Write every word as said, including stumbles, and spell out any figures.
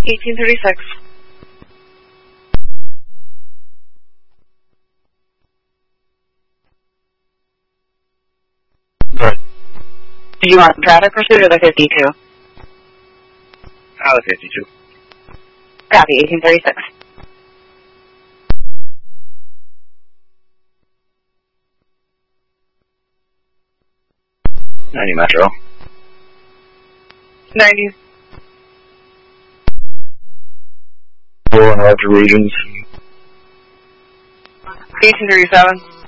eighteen thirty-six. Good. Do you want traffic pursuit or the fifty-two? Ah, the fifty-two. Copy, eighteen thirty-six. ninety Metro. ninety. Four and Alter Regions. eighteen thirty-seven.